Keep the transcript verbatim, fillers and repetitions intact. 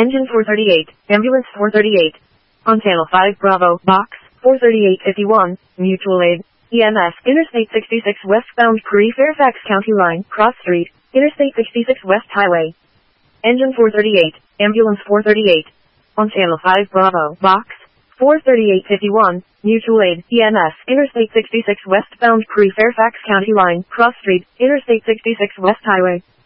Engine four thirty-eight, Ambulance four thirty-eight. On Channel five Bravo, Box four thirty-eight fifty-one, Mutual Aid, E M S, Interstate sixty-six westbound Pre-Fairfax County Line, Cross Street, Interstate sixty-six West Highway. Engine four thirty-eight, Ambulance four thirty-eight. On Channel five Bravo, Box four thirty-eight fifty-one, Mutual Aid, E M S, Interstate sixty-six westbound Pre-Fairfax County Line, Cross Street, Interstate sixty-six West Highway.